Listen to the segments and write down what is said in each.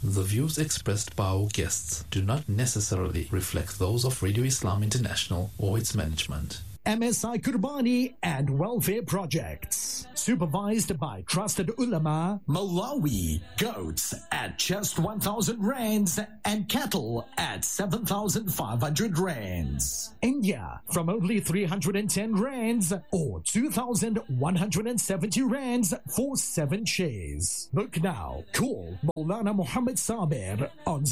The views expressed by our guests do not necessarily reflect those of Radio Islam International or its management. MSI Kurbani and Welfare Projects. Supervised by trusted ulama. Malawi, goats at just 1,000 rands and cattle at 7,500 rands. India, from only 310 rands or 2,170 rands for 7 shares. Book now. Call Maulana Muhammad Sabir on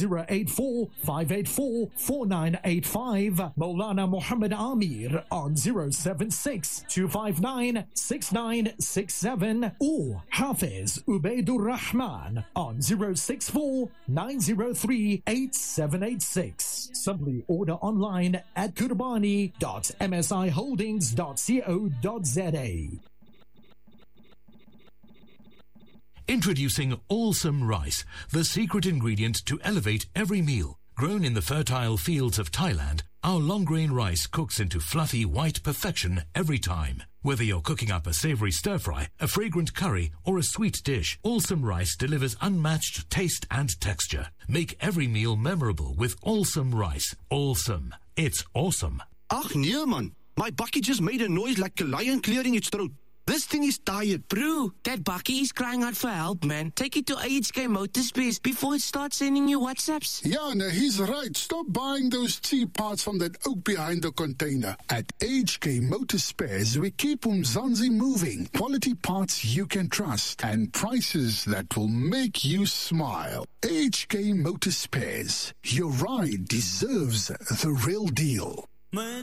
084-584-4985. Maulana Muhammad Amir on 076-259-6967 or Hafiz Ubaidur Rahman on 064-903-8786. Simply order online at kurbani.msiholdings.co.za. Introducing Allsome Rice, the secret ingredient to elevate every meal. Grown in the fertile fields of Thailand, our long-grain rice cooks into fluffy white perfection every time. Whether you're cooking up a savory stir-fry, a fragrant curry, or a sweet dish, Allsome Rice delivers unmatched taste and texture. Make every meal memorable with Allsome Rice. Allsome. It's awesome. Ach nee man, my bakkie just made a noise like a lion clearing its throat. This thing is tired. Bro, that bakkie is crying out for help, man. Take it to HK Motorspares before it starts sending you WhatsApps. Yeah, no, he's right. Stop buying those cheap parts from that oak behind the container. At HK Motorspares, we keep Umzansi moving. Quality parts you can trust and prices that will make you smile. HK Motorspares. Your ride deserves the real deal.